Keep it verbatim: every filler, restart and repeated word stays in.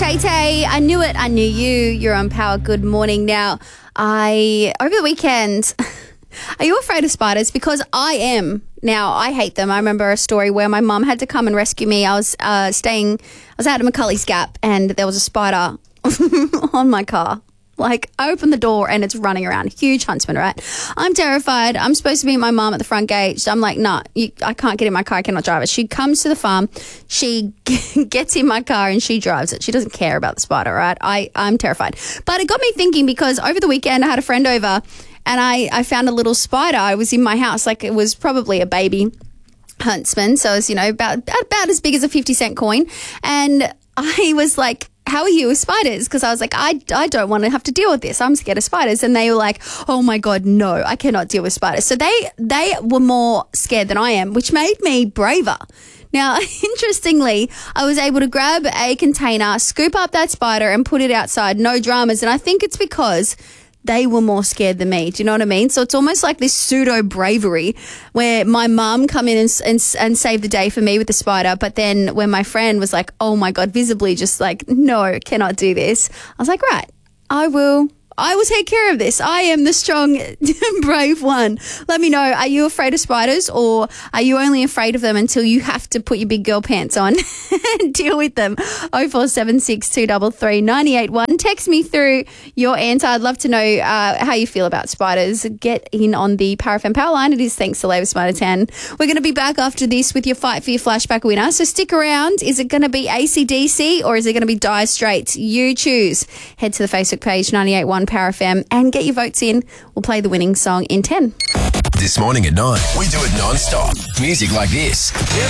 Tay Tay. I knew it. I knew you. You're on Power. Good morning. Now, I over the weekend. Are you afraid of spiders? Because I am. Now, I hate them. I remember a story where my mum had to come and rescue me. I was uh, staying. I was out of Macaulay's Gap, and there was a spider on my car. Like, I open the door and it's running around. Huge huntsman, right? I'm terrified. I'm supposed to be my mum at the front gate. So I'm like, nah, you, I can't get in my car. I cannot drive it. She comes to the farm. She gets in my car and she drives it. She doesn't care about the spider, right? I, I'm terrified. But it got me thinking because over the weekend I had a friend over and I, I found a little spider. I was in my house. Like, it was probably a baby huntsman. So it's, you know, about, about as big as a fifty cent coin. And I was like, how are you with spiders? Because I was like, I, I don't want to have to deal with this. I'm scared of spiders. And they were like, oh my God, no, I cannot deal with spiders. So they, they were more scared than I am, which made me braver. Now, interestingly, I was able to grab a container, scoop up that spider and put it outside, no dramas. And I think it's because they were more scared than me. Do you know what I mean? So it's almost like this pseudo bravery where my mum come in and, and, and saved the day for me with the spider. But then when my friend was like, oh my God, visibly just like, no, cannot do this. I was like, right, I will. I will take care of this. I am the strong, brave one. Let me know, are you afraid of spiders or are you only afraid of them until you have to put your big girl pants on and deal with them? oh four seven six, two three three, nine eight one. Text me through your answer. I'd love to know uh, how you feel about spiders. Get in on the Power F M Power line. It is thanks to Labour Spider ten. We're going to be back after this with your Fight for Your Flashback winner. So stick around. Is it going to be A C D C or is it going to be Dire Straits? You choose. Head to the Facebook page, ninety-eight point one Power F M, and get your votes in. We'll play the winning song in ten. This morning at nine, we do it non-stop. Music like this.